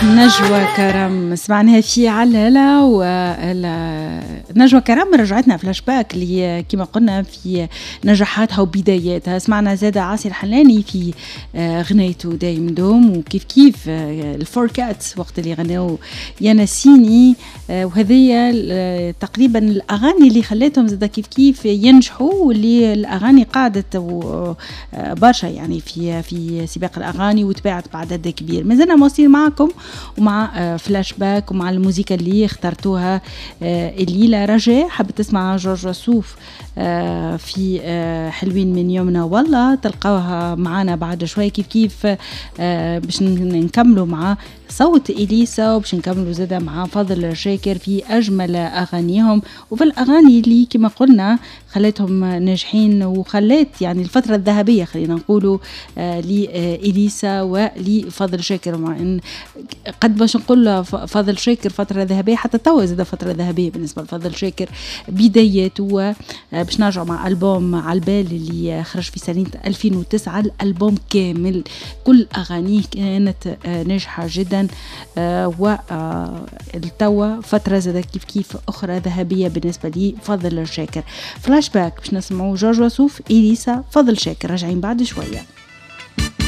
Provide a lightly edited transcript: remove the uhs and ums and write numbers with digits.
نجوى كرم سمعناها في علالة، نجوى كرم رجعتنا فلاش باك اللي كما قلنا في نجاحاتها وبداياتها. سمعنا زادة عاصي الحلاني في غنيته دايم دوم، وكيف كيف الفوركات وقت اللي غناو يا نسيني، وهذه تقريبا الأغاني اللي خلاتهم زادة كيف كيف ينجحوا، واللي الأغاني قعدت برشا يعني في سباق الأغاني وتباعت بعدد كبير. مازلنا موصلين معكم ومع فلاش باك ومع الموسيقى اللي اخترتوها الليلة. رجاء حابة تسمع جورج وسوف في حلوين من يومنا، والله تلقاوها معنا بعد شوي كيف كيف باش نكملوا مع صوت إليسا، وباش نكملوا زادة مع فضل شاكر في أجمل أغانيهم، وفي الأغاني اللي كما قلنا خلاتهم ناجحين وخلات يعني الفترة الذهبية خلينا نقولوا لإليسا ولفضل شاكر. مع إن قد باش نقول فضل شاكر فترة ذهبية، حتى توا زادة فترة ذهبية بالنسبة لفضل شاكر بداياته. باش نرجع مع ألبوم على البال اللي خرج في سنة 2009، الألبوم كامل كل أغانيه كانت ناجحة جدا، والتوا فترة زادة كيف كيف أخرى ذهبية بالنسبة لي فضل شاكر. فلاش باك باش نسمعوا جورج وسوف، إليسا، فضل شاكر. راجعين بعد شوية.